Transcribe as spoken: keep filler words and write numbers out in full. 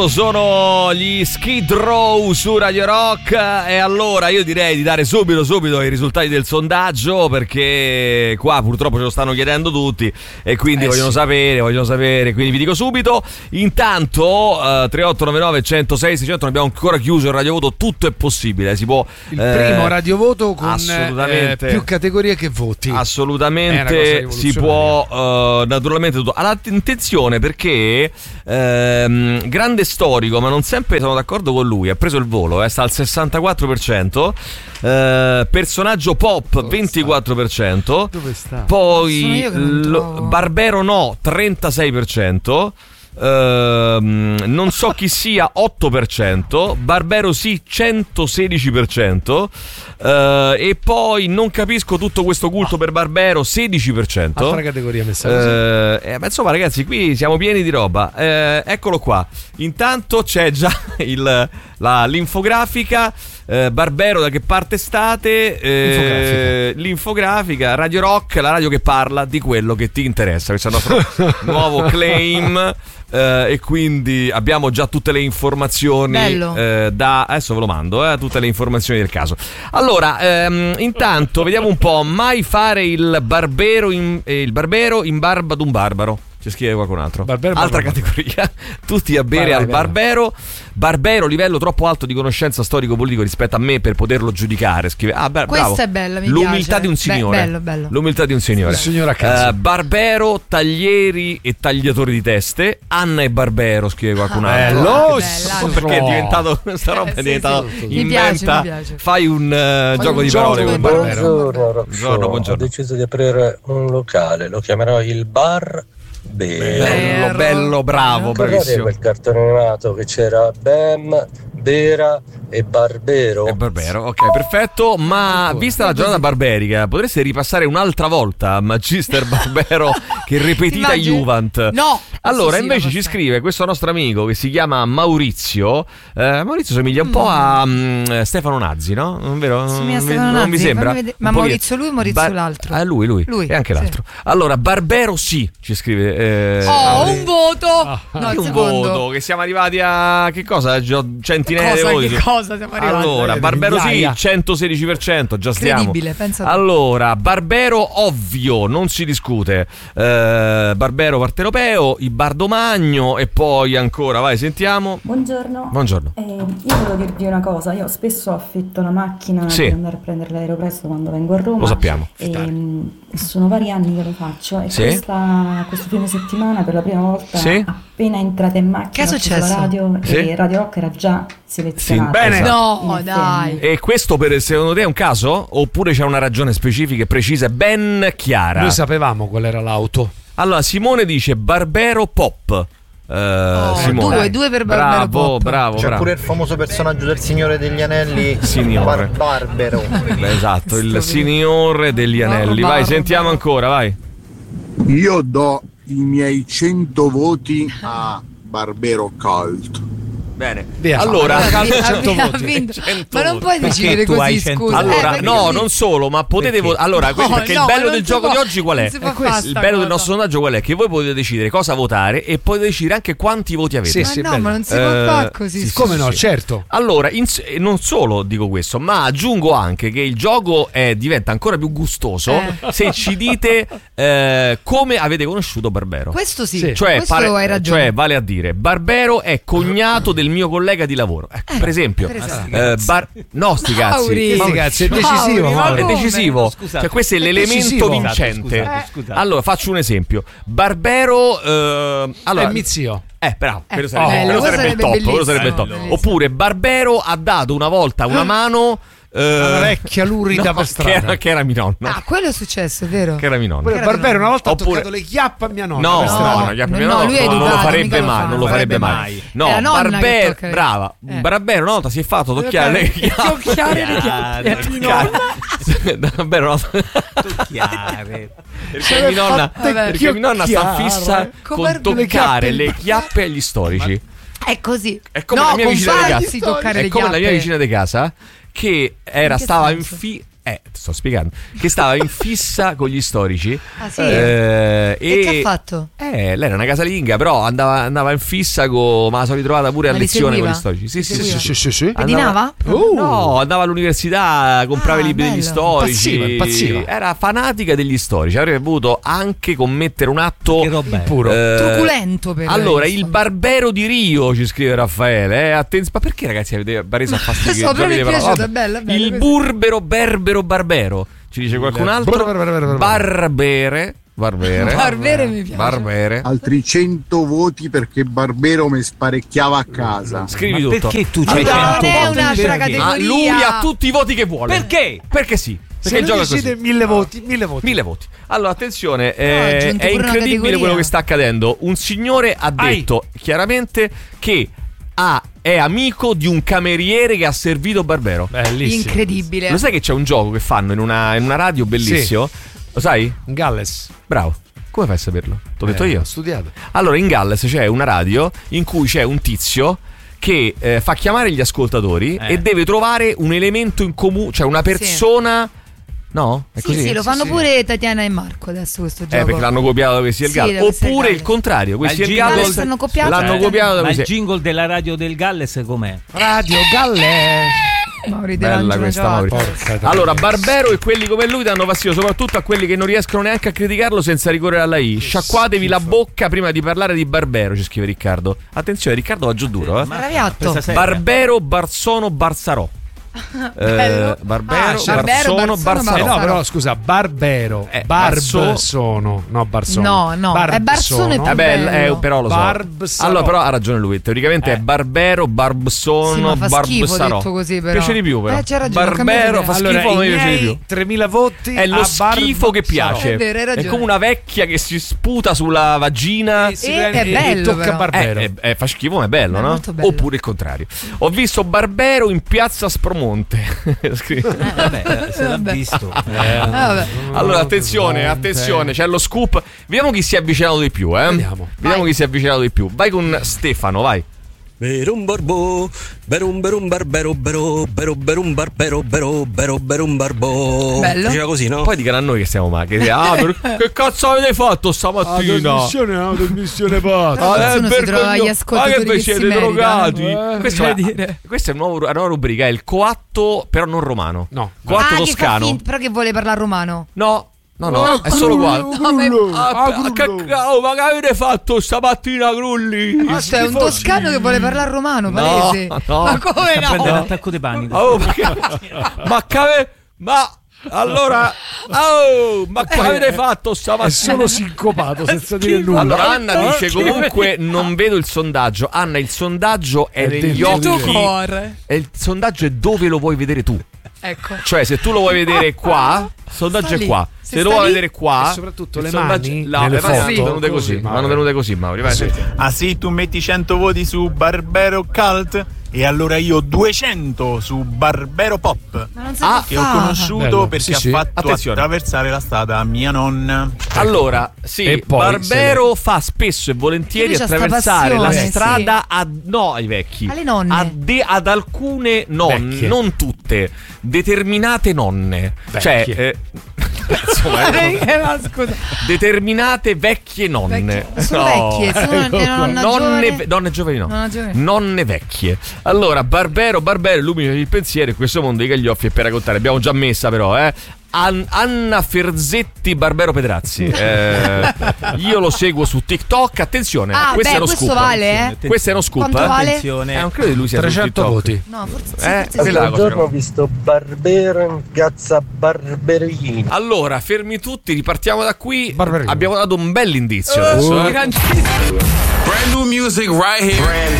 Sono gli Skid Row su Radio Rock e allora io direi di dare subito subito i risultati del sondaggio, perché qua purtroppo ce lo stanno chiedendo tutti e quindi eh vogliono sì. sapere, vogliono sapere, quindi vi dico subito. Intanto uh, tre otto nove nove uno zero sei sei zero zero, non abbiamo ancora chiuso il radiovoto, tutto è possibile, si può il eh, primo radiovoto con eh, più categorie che voti. Assolutamente si può uh, naturalmente tutto. Allora, attenzione, perché ehm, grande storico, ma non sempre sono d'accordo con lui, ha preso il volo, eh, sta al sessantaquattro per cento, eh, personaggio pop dove ventiquattro per cento, sta? Dove sta? Poi l- Barbero no trentasei per cento, Uh, non so chi sia otto per cento, Barbero sì centosedici per cento, uh, e poi non capisco tutto questo culto per Barbero sedici per cento. Altra categoria messa così. Uh, eh, ma insomma ragazzi, qui siamo pieni di roba. uh, Eccolo qua. Intanto c'è già il, la, l'infografica. Uh, Barbero da che parte state? Uh, l'infografica. l'infografica Radio Rock, la radio che parla di quello che ti interessa. Questo è il nostro nuovo claim. Uh, e quindi abbiamo già tutte le informazioni uh, da adesso ve lo mando, eh, tutte le informazioni del caso. Allora, um, intanto vediamo un po'. Mai fare il barbero in, eh, il barbero in barba d'un barbaro. Ci scrive qualcun altro. Barbero, Altra barbaro. categoria. Tutti a bere vai, al vai, Barbero. Barbero, livello troppo alto di conoscenza storico-politico rispetto a me per poterlo giudicare. Scrive. Ah, beh, questa bravo. È bella, mi L'umiltà piace. di un signore. Be- bello, bello. L'umiltà di un signore. Il signore a casa. Uh, Barbero, taglieri e tagliatori di teste. Anna e Barbero, scrive qualcun altro. Bello. Ah, perché è diventato questa roba, eh, è diventato sì, sì. inventa. Mi piace, mi piace. Fai un uh, Fai gioco un di gioco parole con Barbero. Buongiorno, buongiorno, buongiorno. Ho deciso di aprire un locale, lo chiamerò il Bar Bero. Bello, bello, bravo, Ricordate bravissimo. quel cartone animato che c'era Bam, Bera e Barbero? E Barbero, ok, perfetto. Ma vista la giornata barberica, potreste ripassare un'altra volta Magister Barbero che ripetita Juvent? No. Allora, sì, invece sì, ci scrive questo nostro amico che si chiama Maurizio. eh, Maurizio somiglia un mm. po' a um, Stefano Nazzi, no? Non vero? Somiglia a Non, Stefano non Nazzi, mi sembra. Ma Maurizio lui, Maurizio Bar- l'altro. Ah, lui, lui, lui. E anche sì. l'altro. Allora, Barbero sì, ci scrive. Eh, oh, un voto. Ah. No, un secondo. voto, che siamo arrivati a che cosa? Centinaia cosa, di voti. Che cosa siamo arrivati? Allora, Barbero sì, centosedici per cento, già stiamo. Incredibile, pensa. Allora, Barbero ovvio, non si discute. Eh, Barbero partenopeo, i Bardomagno e poi ancora, vai, sentiamo. Buongiorno. Buongiorno. Eh, io volevo dirvi una cosa, io spesso affitto una macchina sì. per andare a prendere l'aereo presto quando vengo a Roma. Lo sappiamo. E, mh, sono vari anni che lo faccio e sì. questa, questo fine settimana per la prima volta sì. appena entrata in macchina che è successo? La radio sì. e Radio Rock era già selezionata. Sì, bene. No, dai. E questo per, secondo te è un caso? Oppure c'è una ragione specifica e precisa, ben chiara? Noi sapevamo qual era l'auto. Allora, Simone dice Barbero Pop. Uh, oh, Simone. Due, due per Barbero bravo, Pop. bravo, C'è bravo. pure il famoso personaggio del Signore degli Anelli, Signore. Bar- Barbero. Beh, esatto, il Signore degli Anelli. Vai, sentiamo ancora, vai. Io do i miei cento voti a Barbero Cult. Bene. Via. Allora, ha cento vinto. voti. cento ma non puoi Perché decidere tu hai così, cento scusa. Allora, eh, no, così. non solo, ma potete Perché? votare. Allora, que- No, perché no, il bello non del si gioco può- di oggi qual è? non si può È questo. fare Il sta bello del cosa. nostro sondaggio qual è? Che voi potete decidere cosa votare e potete decidere anche quanti voti avete. Sì, Ma sì, no, bello. ma non si Eh, può fare così. sì, sì, Come sì, no, sì. certo. Allora, in- non solo dico questo, ma aggiungo anche che il gioco è, diventa ancora più gustoso Eh. se ci dite eh, come avete conosciuto Barbero. Questo sì, Sì. Cioè, questo pare- hai ragione. cioè, vale a dire, Barbero è cognato del mio collega di lavoro. Ecco, per esempio, per esempio. eh, bar- no, sti cazzi. Mauri. Che sti cazzi, è decisivo, Mauri, ma Mauri. È come? decisivo. Scusate. Cioè, questo è, È l'elemento decisivo. vincente. Scusate, scusate. Allora, faccio un esempio. Barbero. Eh, allora, È mio zio. Eh, bravo, Eh, quello sarebbe, bello, quello quello sarebbe il sarebbe top. Quello sarebbe il top. bellissimo. Oppure, Barbero ha dato una volta una mano. eh, Una vecchia lurida no, per che strada. era, che era mia nonna. Ah, quello è successo, è vero? Che era mia nonna. Quello Era Barbero una volta Oppure- ha toccato le chiappe a mia nonna. No, per no, strada. no, gli altri No, no, no, lui è non lo educato, farebbe mica lo mai, fa. non lo farebbe mai. mai. No, È la nonna che Barbero, tocca le- brava. Eh. Barbero una volta si è fatto toccare le chiappe. Toccare le chiappe. Toccare- Barbero una volta- Chiare. Perché mia nonna, Vabbè. perché mia nonna sta Chiaro, fissa eh. con Come le toccare chiappe- le chiappe agli storici. È così. È come no, la mia con vicina di farsi casa. toccare È le come la chiappe. mia vicina di casa che era In che stava in senso? fi- Eh, ti sto spiegando. Che stava in fissa con gli storici. Ah, sì? Eh, e, e che ha fatto? Eh, lei era una casalinga, però andava, andava in fissa con. Ma la sono ritrovata pure Ma a li lezione seguiva? con gli storici. Sì, sì, Sì, sì, sì, sì. Pedinava? Uh. No, andava all'università, comprava Ah, i libri bello. degli storici. Impazziva, impazziva. Era fanatica degli storici. Avrebbe voluto anche commettere un atto Che roba è? Impuro. eh, Truculento per Allora, lei, il insomma. Barbero di Rio, ci scrive Raffaele. Eh, attenz- ma perché, ragazzi, avete preso a fastidio? so, però mi è Vabbè. piaciuto, è bello, è bello Il così. burbero, berbero, barbero. Ci dice qualcun altro? Barbere. Barbere. Barbere mi piace. Barbere. Altri cento voti perché Barbero mi sparecchiava a casa. Scrivi Ma tutto. perché tu Ma c'hai non cento è voti? un'altra Perché? categoria. Ma lui ha tutti i voti che vuole. Perché? Perché sì. Perché Se gioca lui così. decide mille voti, mille voti. Mille voti. Allora, attenzione, ha eh, aggiunto è pure una incredibile categoria. quello che sta accadendo. Un signore ha detto chiaramente che ha, è amico di un cameriere che ha servito Barbero. Bellissimo. Incredibile. Lo sai che c'è un gioco che fanno in una, in una radio bellissimo? Lo sai? In Galles. Bravo. Come fai a saperlo? T'ho detto Eh, io. Ho studiato. Allora, in Galles c'è una radio in cui c'è un tizio che eh, fa chiamare gli ascoltatori Eh. e deve trovare un elemento in comune, cioè una persona. No? È Sì, così? sì, lo fanno sì. pure Tatiana e Marco adesso questo gioco. Eh, perché l'hanno copiato da questi Sì, del Galles. da questi del Oppure il Galles. contrario, Ma questi il del jingle- Galles Galles hanno copiato l'hanno Cioè, copiato da Ma il questi. jingle della radio del Galles com'è? Radio Galles. Mauri De Bella Angelo questa, Giovanni. Mauri. Porca troia. Allora, Barbero e quelli come lui danno fastidio, soprattutto a quelli che non riescono neanche a criticarlo senza ricorrere alla I. Sciacquatevi la bocca prima di parlare di Barbero, ci scrive Riccardo. Attenzione, Riccardo va giù duro, eh. Arrabbiato. Presa seria. Barbero, Barzono, Barzarò. Bello. Eh, Barbero, Ah, Barzono, Barbero, Barzono, Barzarò. Eh no, Barzarò. però scusa, Barbero. Eh, Barb Barzo- sono. No, Barzono. No, no, è Barzone più Vabbè, bello. eh, però lo so. Barbsarò. Allora, però ha ragione lui. Teoricamente Eh. è Barbero, Barbsono, Sì, ma fa schifo Barbsarò. detto così, però. Piace di più, però. Eh, c'è ragione, ho Barbero cambiato fa idea. schifo, Allora, ma mi i piace di miei più. tremila voti È lo a schifo che Barbsarò. piace. È vero, hai ragione. come una vecchia che si sputa sulla vagina. E si E prende- è bello, e tocca però. Barbero. Eh, eh, eh, fa schifo, ma è bello, È no? molto bello. Oppure il contrario. Ho visto Barbero in piazza Spromonte. Scrive. Eh, vabbè, eh, se l'ha Vabbè. visto. Ah, vabbè. Allora, attenzione, attenzione, c'è lo scoop. Vediamo chi si è avvicinato di più, eh. Vediamo. Vediamo chi si è avvicinato di più. Vai con Stefano, vai. Berum barbo, berum berum barbero, bero, bero berum barbero, bero, bero berum barbo. Bello. Diceva così, no? Poi dicano a noi che siamo male. Che, ah, per- che cazzo avete fatto La stamattina? trasmissione è una trasmissione pazza. Ah, Nessuno si vergogno- trova gli ma ascoltatori che che siete si meritano. drogati? Eh, Questo voglio è, dire. questa è una nuova, una nuova rubrica, è il coatto, però non romano. No. Coatto Ah, che fa toscano. finta, però che vuole parlare romano. No, no, no, è solo coatto. No, ma è- Ah, Ah, che, Grullo. oh, ma che avete fatto stamattina, Grulli? Ah, cioè, è un toscano che vuole parlare romano, palese. No, no. Ma come Sta prendendo un no? attacco di panico. Oh, ma che, ma che ave- ma allora, oh, ma che avete fatto È stamattina? solo sincopato senza dire nulla. Allora Anna dice Eh, comunque non vedo il sondaggio. Anna, il sondaggio è, È negli dentro Il tuo occhi. cuore. E il sondaggio è dove lo vuoi vedere tu. Ecco. Cioè, se tu lo vuoi vedere qua, il sondaggio Sta è lì. qua. Se Se lo sta vuoi lì- vedere qua, E soprattutto il le sondaggio- mani no, nelle le mani foto. vanno venute così. Così, Vanno venute così, Mauri. Vai, senti. Ah sì, tu metti cento voti su Barbero Cult e allora io duecento su Barbero Pop. Ma non sa Ah, che Che ho fa. conosciuto Bello. perché Sì, ha sì. fatto Attenzione. attraversare la strada a mia nonna. Allora, sì, E poi, Barbero fa spesso e volentieri Lui c'ha sta attraversare la passione, strada a, no, ai vecchi. Alle nonne. A de- ad alcune nonne, Vecchie. non tutte, determinate nonne. Vecchie. Cioè, eh, insomma, eh, Eh, ma scusa. determinate vecchie nonne. Vecchie. Sono No. vecchie, sono una nonna Nonne, giovane. ve- donne giovani no. Nonna giovane. Nonne vecchie. Allora, Barbero, Barbero illumina il pensiero in questo mondo di Caglioffi e per raccontare. Abbiamo già messa però, eh. An- Anna Ferzetti Barbero Pedrazzi. Eh, io lo seguo su TikTok. Attenzione, Ah, questo beh, è uno questo scoop. vale, eh? Questo è uno scoop. Quanto eh. vale? Attenzione. Eh, non credo che lui sia su trecento TikTok. voti. No, forse sì, Eh, forse quella sì. è la L'altro cosa giorno ho che- visto Barbero in piazza Barberini. Allora, fermi tutti, ripartiamo da qui. Barberino. Abbiamo dato un bel indizio adesso. Eh. Grandissimo. Brand new music right here. Brand